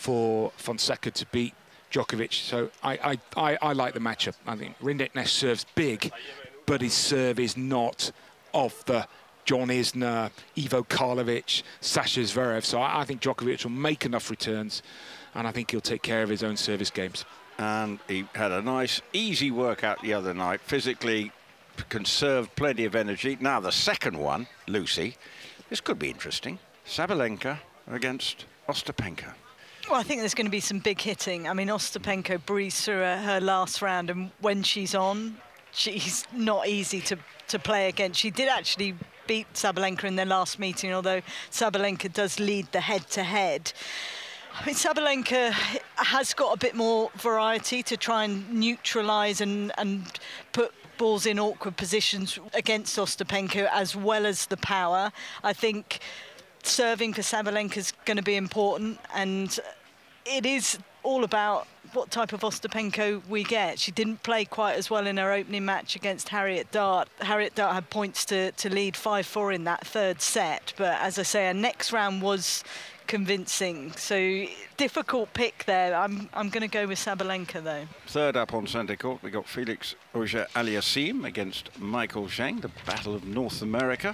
for Fonseca to beat Djokovic. So I like the matchup. I think Rinderknech serves big, but his serve is not of the John Isner, Ivo Karlovic, Sasha Zverev. So I think Djokovic will make enough returns, and I think he'll take care of his own service games. And he had a nice, easy workout the other night. Physically conserved plenty of energy. Now the second one, Lucy, this could be interesting. Sabalenka against Ostapenko. Well, I think there's going to be some big hitting. I mean, Ostapenko breezed through her last round, and when she's on, she's not easy to play against. She did actually beat Sabalenka in their last meeting, although Sabalenka does lead the head-to-head. I mean, Sabalenka has got a bit more variety to try and neutralise and put balls in awkward positions against Ostapenko, as well as the power. I think serving for Sabalenka is going to be important, and it is all about what type of Ostapenko we get. She didn't play quite as well in her opening match against Harriet Dart. Harriet Dart had points to lead 5-4 in that third set, but as I say, her next round was convincing. So difficult pick there. I'm going to go with Sabalenka though. Third up on centre court, we got Felix Auger-Aliassime against Michael Zheng, the battle of North America.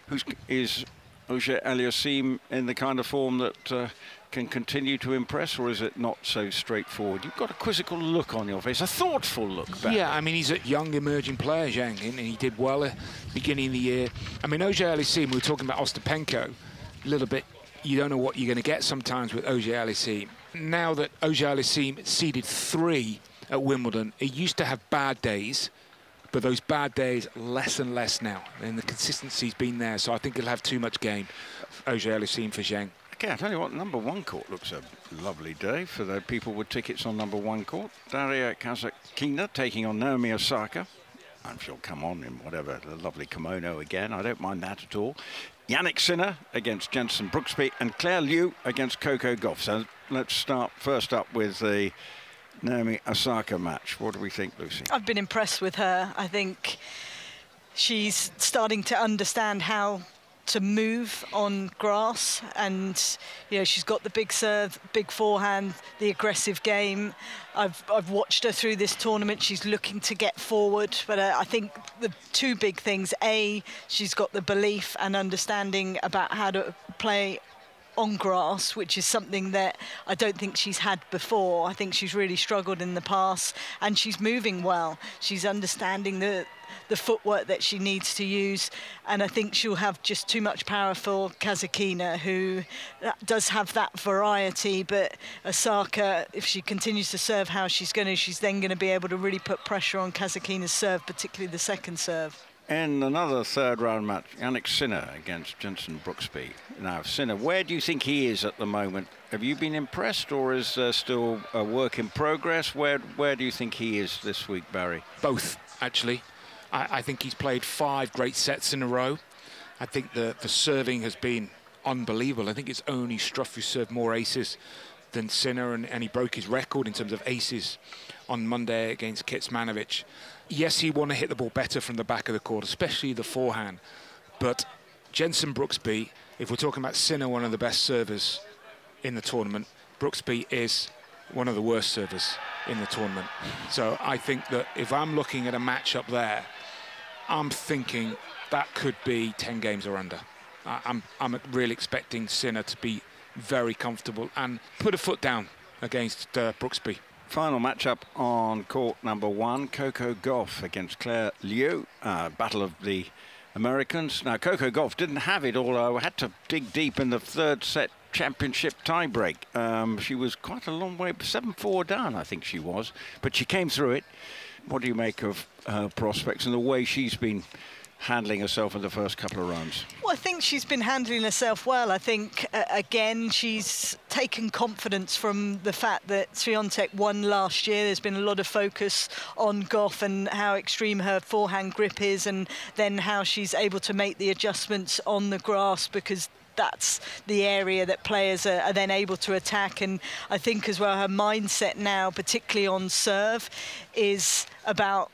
Is Auger-Aliassime in the kind of form that can continue to impress, or is it not so straightforward? You've got a quizzical look on your face, a thoughtful look back. Yeah, I mean, he's a young emerging player, Zheng, and he did well at the beginning of the year. I mean, Auger-Aliassime, we were talking about Ostapenko a little bit. You don't know what you're going to get sometimes with Auger-Aliassime. Now that Auger-Aliassime seeded 3 at Wimbledon, he used to have bad days, but those bad days less and less now, and the consistency's been there, so I think he'll have too much game. Auger-Aliassime for Zheng. Okay, I tell you what, number 1 court looks a lovely day for the people with tickets on number 1 court. Daria Kasatkina taking on Naomi Osaka. I'm sure she'll come on in whatever, the lovely kimono again. I don't mind that at all. Yannick Sinner against Jenson Brooksby, and Claire Liu against Coco Gauff. So let's start first up with the Naomi Osaka match. What do we think, Lucy? I've been impressed with her. I think she's starting to understand how to move on grass, and she's got the big serve, big forehand, the aggressive game. I've watched her through this tournament. She's looking to get forward, but I think the 2 big things: A, she's got the belief and understanding about how to play on grass, which is something that I don't think she's had before. I think she's really struggled in the past, and she's moving well. She's understanding the footwork that she needs to use, and I think she'll have just too much power for Kasatkina, who does have that variety. But Osaka, if she continues to serve how she's then going to be able to really put pressure on Kasatkina's serve, particularly the second serve. In another third round match, Yannick Sinner against Jenson Brooksby. Now, Sinner, where do you think he is at the moment? Have you been impressed, or is still a work in progress? Where do you think he is this week, Barry? Both, actually. I think he's played 5 great sets in a row. I think the serving has been unbelievable. I think it's only Struff who served more aces than Sinner, and he broke his record in terms of aces on Monday against Kecmanovic. Yes, he want to hit the ball better from the back of the court, especially the forehand. But Jenson Brooksby, if we're talking about Sinner, one of the best servers in the tournament, Brooksby is one of the worst servers in the tournament. So I think that if I'm looking at a matchup there, I'm thinking that could be 10 games or under. I'm really expecting Sinner to be very comfortable and put a foot down against Brooksby. Final matchup on court number 1, Coco Gauff against Claire Liu, battle of the Americans. Now, Coco Gauff didn't have it, although had to dig deep in the third set championship tiebreak. She was quite a long way, 7-4 down, I think she was, but she came through it. What do you make of her prospects and the way she's been handling herself in the first couple of rounds? Well, I think she's been handling herself well. I think, again, she's taken confidence from the fact that Swiatek won last year. There's been a lot of focus on Gauff and how extreme her forehand grip is, and then how she's able to make the adjustments on the grass, because that's the area that players are then able to attack. And I think as well, her mindset now, particularly on serve, is about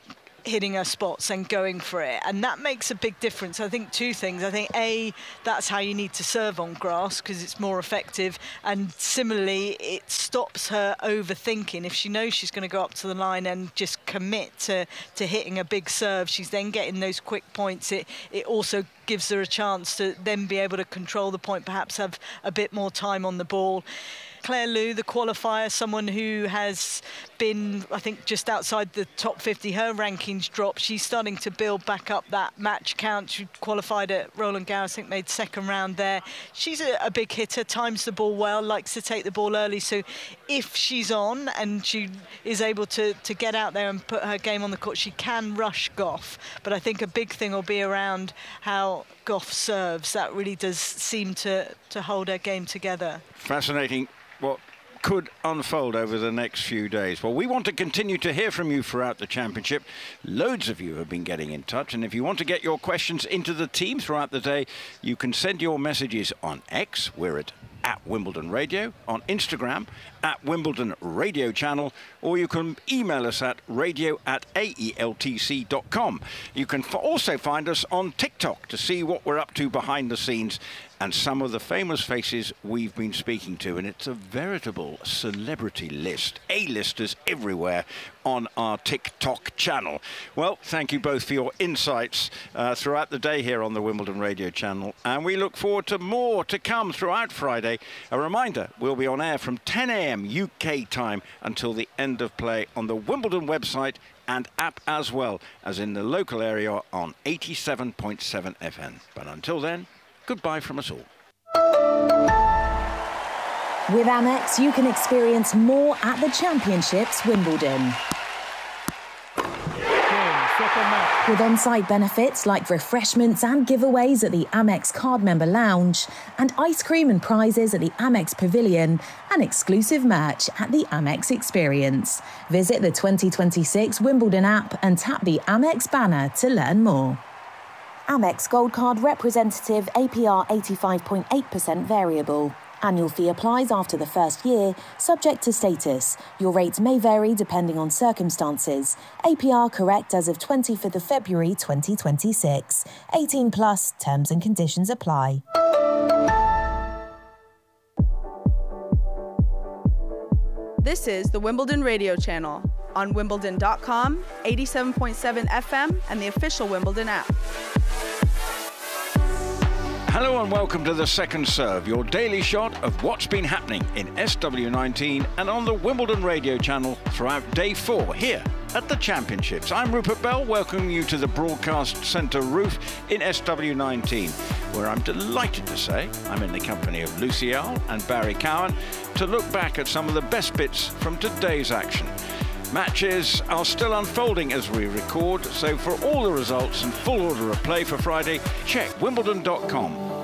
hitting her spots and going for it, and that makes a big difference. I think two things. I think that's how you need to serve on grass because it's more effective, and similarly it stops her overthinking. If she knows she's going to go up to the line and just commit to hitting a big serve, she's then getting those quick points. It also gives her a chance to then be able to control the point, perhaps have a bit more time on the ball. Claire Liu, the qualifier, someone who has been, I think, just outside the top 50. Her rankings dropped. She's starting to build back up that match count. She qualified at Roland Garros, I think made second round there. She's a big hitter, times the ball well, likes to take the ball early. So if she's on and she is able to get out there and put her game on the court, she can rush Gauff. But I think a big thing will be around how Gauff serves. That really does seem to hold her game together. Fascinating what could unfold over the next few days. Well, we want to continue to hear from you throughout the championship. Loads of you have been getting in touch, and if you want to get your questions into the team throughout the day, you can send your messages on X. We're at Wimbledon Radio, on Instagram at Wimbledon Radio Channel, or you can email us at radio@aeltc.com. You can also find us on TikTok to see what we're up to behind the scenes and some of the famous faces we've been speaking to, and it's a veritable celebrity list, A-listers everywhere on our TikTok channel. Well, thank you both for your insights throughout the day here on the Wimbledon Radio Channel, and we look forward to more to come throughout Friday. A reminder, we'll be on air from 10 a.m. UK time until the end of play on the Wimbledon website and app, as well as in the local area on 87.7 FM. But until then, goodbye from us all. With Amex, you can experience more at the Championships Wimbledon. With on-site benefits like refreshments and giveaways at the Amex card member lounge, and ice cream and prizes at the Amex Pavilion, and exclusive merch at the Amex Experience. Visit the 2026 Wimbledon app and tap the Amex banner to learn more. Amex Gold Card representative, APR 85.8% variable. Annual fee applies after the first year, subject to status. Your rates may vary depending on circumstances. APR correct as of 25th of February 2026. 18 plus, terms and conditions apply. This is the Wimbledon Radio Channel on Wimbledon.com, 87.7 FM, and the official Wimbledon app. Hello and welcome to The Second Serve, your daily shot of what's been happening in SW19 and on the Wimbledon Radio Channel throughout day 4 here at the Championships. I'm Rupert Bell, welcoming you to the Broadcast Centre roof in SW19, where I'm delighted to say I'm in the company of Lucy Earle and Barry Cowan to look back at some of the best bits from today's action. Matches are still unfolding as we record, so for all the results and full order of play for Friday, check Wimbledon.com.